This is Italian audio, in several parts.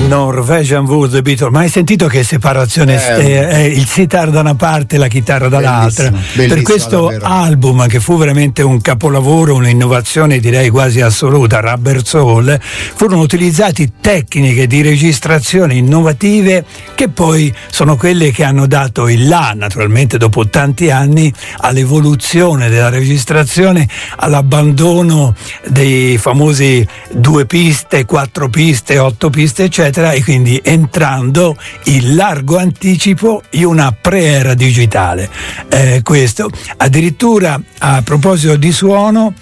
Norwegian Wood, The Beatles. Ma hai sentito che separazione il sitar da una parte e la chitarra dall'altra? Per questo davvero. album, che fu veramente un capolavoro, un'innovazione direi quasi assoluta, Rubber Soul, furono utilizzati tecniche di registrazione innovative che poi sono quelle che hanno dato il là, naturalmente dopo tanti anni, all'evoluzione della registrazione, all'abbandono dei famosi 2 piste, 4 piste, 8 piste eccetera, e quindi entrando in largo anticipo in una pre-era digitale. Questo addirittura, a proposito di suono,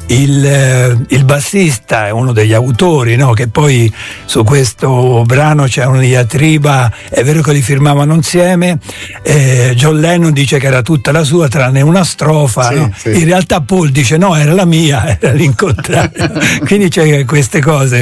il bassista è uno degli autori, no? Che poi su questo brano c'è una diatriba, è vero che li firmavano insieme, John Lennon dice che era tutta la sua tranne una strofa, sì, no? sì. In realtà Paul dice no, era la mia, era l'incontrario. Quindi c'è queste cose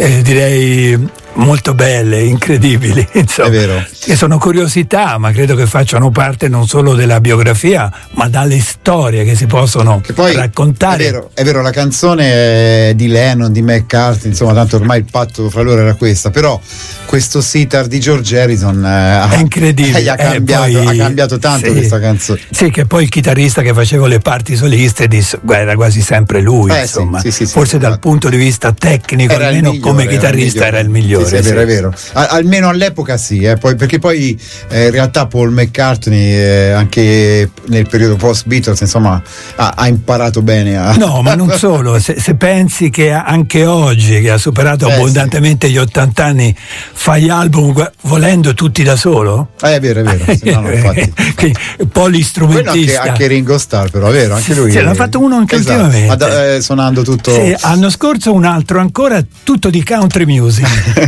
direi molto belle, incredibili, insomma, è vero. che sono curiosità, ma credo che facciano parte non solo della biografia, ma dalle storie che si possono Che poi raccontare. è vero, la canzone di Lennon, di McCartney, insomma, tanto ormai il patto fra loro era questa, però questo sitar di George Harrison è incredibile, ha cambiato tanto, sì, questa canzone. Sì, che poi il chitarrista che faceva le parti soliste era quasi sempre lui, insomma. Sì, forse dal punto di vista tecnico, era almeno come chitarrista era il migliore. Sì, è vero. Almeno all'epoca sì, poi, perché poi in realtà Paul McCartney anche nel periodo post Beatles, insomma, ha imparato bene No, ma non solo, se pensi che anche oggi, che ha superato abbondantemente gli 80 anni, fa gli album volendo tutti da solo? È vero, sì, no, infatti. Polistrumentista. Anche Ringo Starr, però, vero? Anche lui. Sì, l'ha fatto uno anche ultimamente. Suonando tutto. Sì, l'anno scorso un altro ancora, tutto di country music.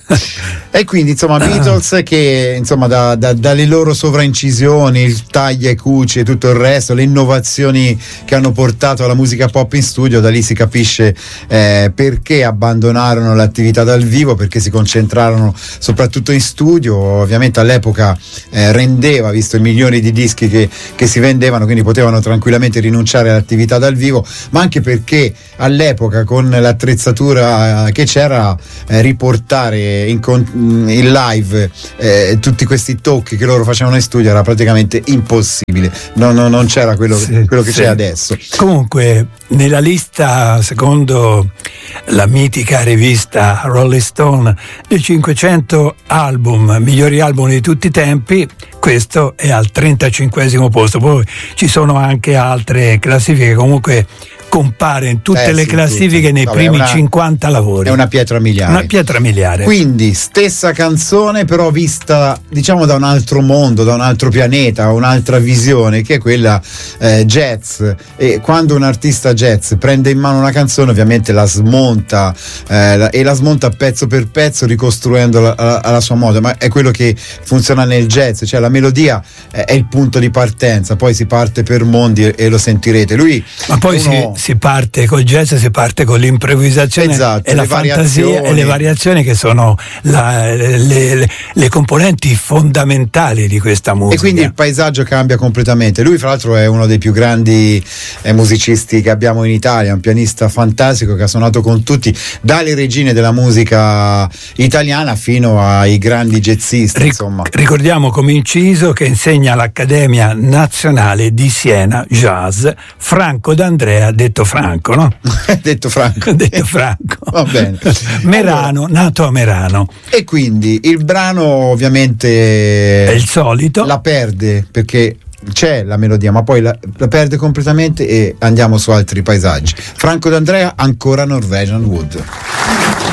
E quindi insomma Beatles che insomma dalle loro sovraincisioni, il taglia e cuci e tutto il resto, le innovazioni che hanno portato alla musica pop in studio, da lì si capisce perché abbandonarono l'attività dal vivo, perché si concentrarono soprattutto in studio. Ovviamente all'epoca rendeva, visto i milioni di dischi che si vendevano, quindi potevano tranquillamente rinunciare all'attività dal vivo, ma anche perché all'epoca con l'attrezzatura che c'era riportare in live tutti questi tocchi che loro facevano in studio era praticamente impossibile, non c'era quello che c'è adesso. Comunque nella lista, secondo la mitica rivista Rolling Stone, dei 500 migliori album di tutti i tempi, questo è al 35esimo posto. Poi ci sono anche altre classifiche, comunque compare in tutte le classifiche nei primi 50 lavori. È una pietra miliare. Quindi stessa canzone, però vista diciamo da un altro mondo, da un altro pianeta, un'altra visione, che è quella jazz. E quando un artista jazz prende in mano una canzone, ovviamente la smonta e la smonta pezzo per pezzo, ricostruendola alla sua moda. Ma è quello che funziona nel jazz, cioè la melodia è il punto di partenza, poi si parte per mondi e lo sentirete. Ma poi si parte col jazz, si parte con l'improvvisazione, esatto, e la fantasia e le variazioni, che sono le componenti fondamentali di questa musica. E quindi il paesaggio cambia completamente. Lui fra l'altro è uno dei più grandi musicisti che abbiamo in Italia, un pianista fantastico che ha suonato con tutti, dalle regine della musica italiana fino ai grandi jazzisti, insomma. Ricordiamo come inciso che insegna all'Accademia Nazionale di Siena Jazz Franco D'Andrea, detto Franco, no? detto Franco. Va bene. Merano, nato a Merano. E quindi il brano ovviamente è il solito. La perde perché c'è la melodia, ma poi la perde completamente e andiamo su altri paesaggi. Franco D'Andrea, ancora Norwegian Wood.